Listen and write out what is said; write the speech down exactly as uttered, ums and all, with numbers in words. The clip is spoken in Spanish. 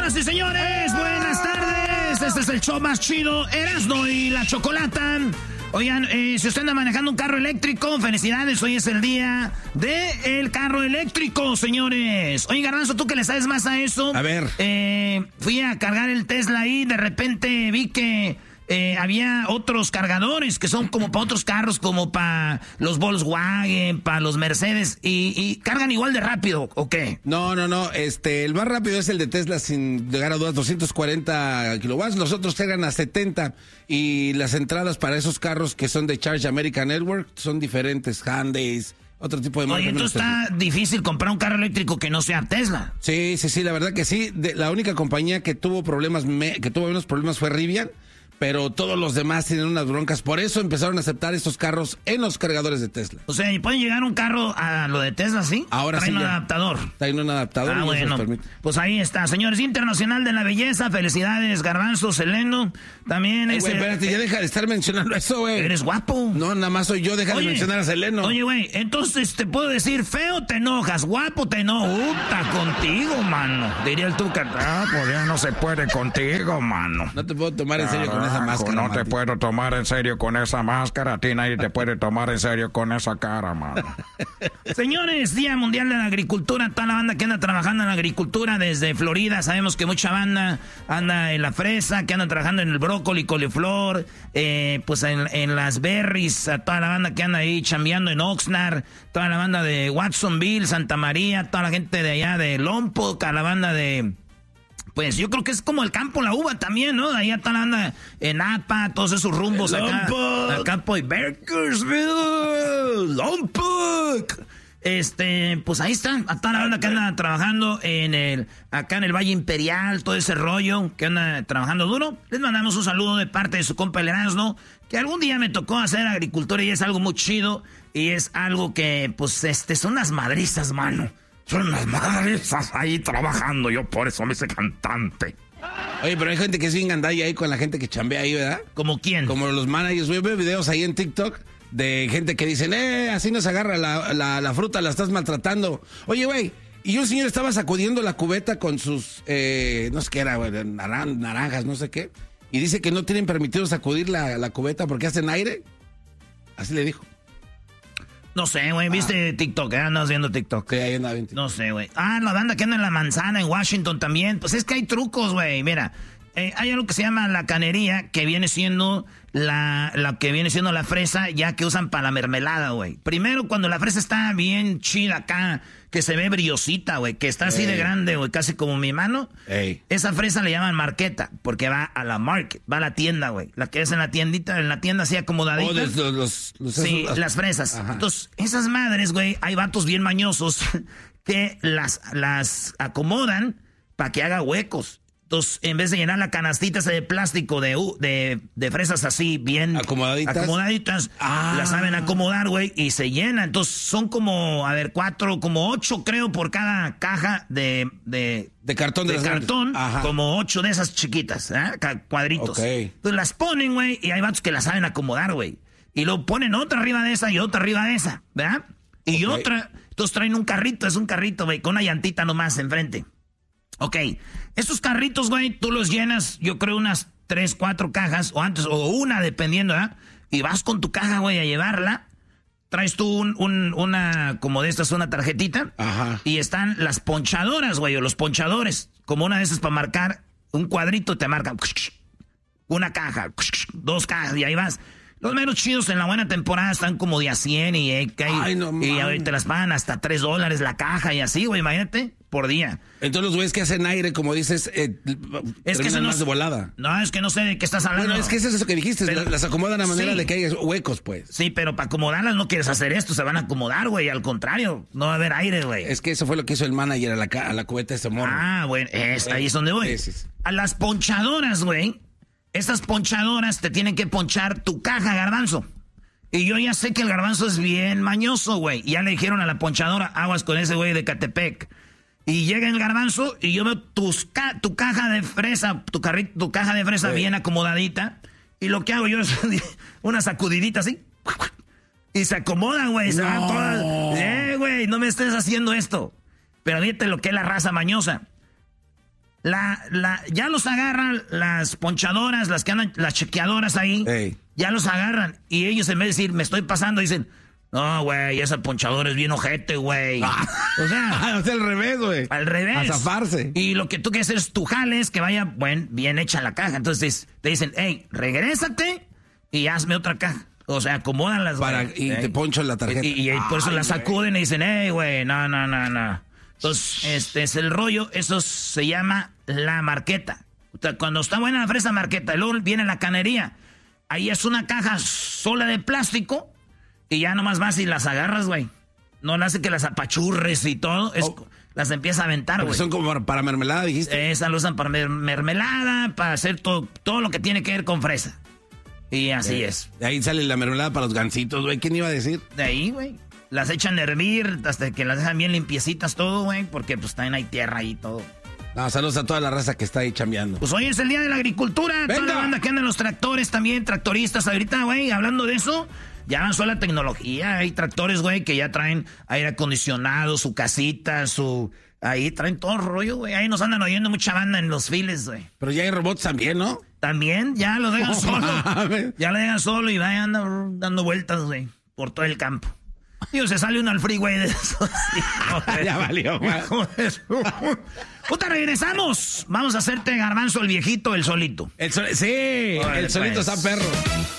Señoras y señores, buenas tardes. Este es el show más chido, Erasmo y la Chocolata. Oigan, eh, si usted anda manejando un carro eléctrico, felicidades, hoy es el día del carro eléctrico, señores. Oye, Garbanzo, ¿tú que le sabes más a eso? A ver. Eh, fui a cargar el Tesla y de repente vi que eh, había otros cargadores que son como para otros carros, como para los Volkswagen, para los Mercedes, y, y cargan igual de rápido, ¿o qué? No, no, no, este, el más rápido es el de Tesla sin llegar a dudas, doscientos cuarenta kilowatts, los otros cargan a setenta, y las entradas para esos carros que son de Charge America Network son diferentes, Hyundais, otro tipo de marcas. Oye, entonces está difícil comprar un carro eléctrico que no sea Tesla. Sí, sí, sí, la verdad que sí, de, la única compañía que tuvo problemas, me, que tuvo unos problemas fue Rivian, pero todos los demás tienen unas broncas. Por eso empezaron a aceptar estos carros en los cargadores de Tesla. O sea, ¿y puede llegar un carro a lo de Tesla, sí? Ahora Trae sí. un ya. adaptador. Trae un adaptador. Ah, y bueno. Pues ahí está. Señores, Internacional de la Belleza. Felicidades, Garbanzo, Seleno. También Ay, es... güey, espérate, ya deja de estar mencionando eso, güey. Eres guapo. No, nada más soy yo, deja Oye, de mencionar a Seleno. Oye, güey, entonces te puedo decir, feo te enojas, guapo te enojas. Uta, contigo, mano. Diría el Tuca. Ah, pues ya no se puede contigo, mano. No te puedo tomar en serio con esa máscara, No te Mati. puedo tomar en serio con esa máscara. A ti nadie te puede tomar en serio con esa cara, mano. Señores, Día Mundial de la Agricultura. Toda la banda que anda trabajando en la agricultura desde Florida. Sabemos que mucha banda anda en la fresa, que anda trabajando en el brócoli, coliflor, eh, pues en, en las berries. A toda la banda que anda ahí chambeando en Oxnard. Toda la banda de Watsonville, Santa María. Toda la gente de allá de Lompoc. A la banda de... Pues yo creo que es como el campo La Uva también, ¿no? Ahí está la banda en Napa, todos esos rumbos acá. Acá por Bakersville, Lompoc. Este, pues ahí está, a toda la banda que anda trabajando en el, acá en el Valle Imperial, todo ese rollo, que anda trabajando duro. Les mandamos un saludo de parte de su compa el Erasmo, que algún día me tocó hacer agricultura y es algo muy chido. Y es algo que, pues, este, son unas madrizas, mano. Son unas madrizas ahí trabajando, yo por eso me hice cantante. Oye, pero hay gente que es bien gandalla ahí con la gente que chambea ahí, ¿verdad? ¿Como quién? Como los managers. Yo veo videos ahí en TikTok de gente que dicen, eh, así nos agarra la, la, la fruta, la estás maltratando. Oye, güey, y un señor estaba sacudiendo la cubeta con sus, eh, no sé qué era, güey, naran, naranjas, no sé qué. Y dice que no tienen permitido sacudir la, la cubeta porque hacen aire. Así le dijo. No sé, güey, ¿viste ah. TikTok? ¿Eh? Andas viendo TikTok. Sí, ahí anda bien. No sé, güey. Ah, la banda que anda en la manzana, en Washington también. Pues es que hay trucos, güey. Mira, eh, hay algo que se llama la canería, que viene siendo la, la que viene siendo la fresa, ya que usan para la mermelada, güey. Primero, cuando la fresa está bien chida acá, que se ve briosita, güey, que está así Ey. de grande, güey, casi como mi mano. Ey. Esa fresa le llaman marqueta, porque va a la market, va a la tienda, güey. La que es en la tiendita, en la tienda así acomodadita. Oh, los, los, los, sí, esos, las fresas. Ajá. Entonces, esas madres, güey, hay vatos bien mañosos que las, las acomodan para que haga huecos. Entonces, en vez de llenar la canastita esa de plástico de, de, de fresas así bien acomodaditas, acomodaditas ah. las saben acomodar, güey, y se llena. Entonces, son como, a ver, cuatro, como ocho, creo, por cada caja de... De, de cartón. De, de cartón, como ocho de esas chiquitas, ¿eh? Cuadritos. Okay. Entonces, las ponen, güey, y hay vatos que las saben acomodar, güey. Y luego ponen otra arriba de esa y otra arriba de esa, ¿verdad? Y okay. otra... Entonces, traen un carrito, es un carrito, güey, con una llantita nomás enfrente. Ok, estos carritos, güey, tú los llenas, yo creo, unas tres, cuatro cajas, o antes, o una, dependiendo, ¿eh? Y vas con tu caja, güey, a llevarla. Traes tú un, un, una, como de estas, una tarjetita. Ajá. Y están las ponchadoras, güey, o los ponchadores. Como una de esas para marcar un cuadrito, te marcan una caja, dos cajas, y ahí vas. Los menos chidos en la buena temporada están como de a cien y, eh, Ay, no, y ahorita te las pagan hasta tres dólares la caja y así, güey, imagínate, por día. Entonces los güeyes que hacen aire, como dices, eh, es que se más nos, de volada. No, es que no sé de qué estás hablando. Bueno, es que eso es eso que dijiste, pero, las acomodan a manera sí. de que haya huecos, pues. Sí, pero para acomodarlas no quieres hacer esto, se van a acomodar, güey, al contrario, no va a haber aire, güey. Es que eso fue lo que hizo el manager a la, a la cubeta de ese morro. Ah, bueno, es, ahí es donde voy. Sí, sí, sí. A las ponchadoras, güey, estas ponchadoras te tienen que ponchar tu caja, Garbanzo. Y yo ya sé que el Garbanzo es bien mañoso, güey. Y ya le dijeron a la ponchadora, aguas con ese güey de Catepec. Y llega el Garbanzo y yo veo tus ca tu caja de fresa, tu, carrito, tu caja de fresa sí. bien acomodadita. Y lo que hago yo es una sacudidita así. Y se acomoda, güey. Se no. van todas. Eh, güey, no me estés haciendo esto. Pero fíjate lo que es la raza mañosa. La, la, ya los agarran las ponchadoras, las que andan, las chequeadoras ahí. Ey. Ya los agarran. Y ellos en vez de decir, me estoy pasando, dicen, no, güey, esa ponchadora es bien ojete, güey. Ah. O sea, o sea, al revés, güey. Al revés. A zafarse. Y lo que tú quieres hacer es tu jales, que vaya buen, bien hecha la caja. Entonces te dicen, hey, regrésate y hazme otra caja. O sea, acomodan las... Para, güey, y ¿eh? te poncho la tarjeta. Y, y, y por eso Ay, la sacuden güey. y dicen, hey, güey, no, no, no, no. Entonces, este es el rollo. Eso se llama la marqueta. O sea, cuando está buena la fresa marqueta, luego viene la canería. Ahí es una caja sola de plástico y ya nomás vas y las agarras, güey. No le hace que las apachurres y todo. Es, oh. Las empieza a aventar, güey. Son como para mermelada, dijiste. Esas lo usan para mermelada, para hacer todo, todo lo que tiene que ver con fresa. Y así eh, es. De ahí sale la mermelada para los gansitos, güey. ¿Quién iba a decir? De ahí, güey. Las echan a hervir hasta que las dejan bien limpiecitas todo, güey. Porque pues también hay tierra ahí y todo. No, saludos a toda la raza que está ahí chambeando. Pues hoy es el día de la agricultura. ¡Venga! Toda la banda que anda en los tractores también, tractoristas. Ahorita, güey, hablando de eso, ya avanzó la tecnología. Hay tractores, güey, que ya traen aire acondicionado, su casita, su... Ahí traen todo el rollo, güey. Ahí nos andan oyendo mucha banda en los files, güey. Pero ya hay robots también, ¿no? También, ya lo dejan Oh, solo. mames. Ya lo dejan solo y va andando dando vueltas, güey, por todo el campo. Digo, se sale uno al freeway de eso. Sí, joder. Ya valió, man. Puta, regresamos. Vamos a hacerte Garbanzo el viejito, el solito. El sol- sí, Órale, el solito pues. está perro.